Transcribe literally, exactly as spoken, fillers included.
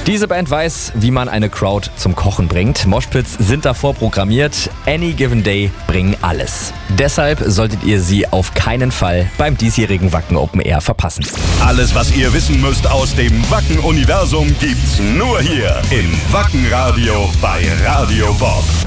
Diese Band weiß, wie man eine Crowd zum Kochen bringt. Moshpits sind davor programmiert. Any Given Day bringen alles. Deshalb solltet ihr sie auf keinen Fall beim diesjährigen Wacken Open Air verpassen. Alles, was ihr wissen müsst aus dem Wacken-Universum, gibt's nur hier im Wacken Radio bei Radio Bob.